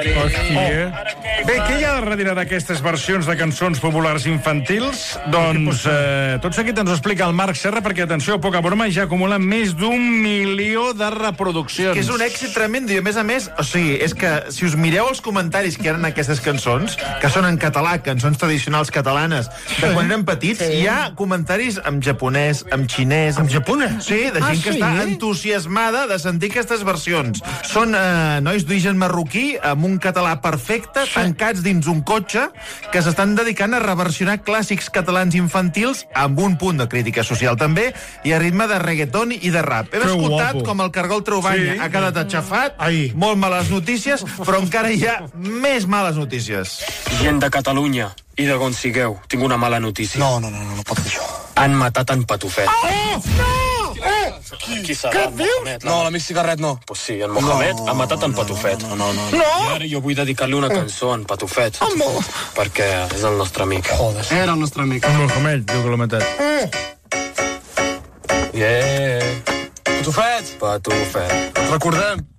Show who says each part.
Speaker 1: Hòstia. Bé, què hi ha darrere d'aquestes versions de cançons populars infantils? Doncs tot seguit ens ho explica el Marc Serra, perquè, atenció, poca broma, ja acumula més d'1 milió de reproduccions.
Speaker 2: Que és un èxit tremend, i a més, o sigui, és que si us mireu els comentaris que hi ha en aquestes cançons, que són en català, cançons tradicionals catalanes, de quan eren petits, hi ha comentaris en japonès, en xinès...
Speaker 3: En japonès?
Speaker 2: Sí, de gent que està entusiasmada de sentir aquestes versions. Són nois d'origen marroquí, amb un català perfecte, tancats dins un cotxe, que s'estan dedicant a reversionar clàssics catalans infantils, amb un punt de crítica social també, i a ritme de reggaeton i de rap. Hem escoltat com el Cargol Traubanya ha quedat aixafat, molt males notícies, però encara hi ha més males notícies.
Speaker 4: Gent de Catalunya i de on sigueu, tinc una mala notícia.
Speaker 3: No pot dir això.
Speaker 4: Han matat en Patufet. Qui serà?
Speaker 3: Què dius?
Speaker 4: No, l'amic Cigarret no. Pues sí, en Mohamed ha matat en Patufet.
Speaker 3: No.
Speaker 4: I ara jo vull dedicar-li una cançó a en Patufet. Perquè és el nostre amic.
Speaker 3: Joder.
Speaker 4: Era el nostre amic.
Speaker 1: El Mohamed, diu que l'ha matat.
Speaker 4: Yeah. Patufet. Et recordem.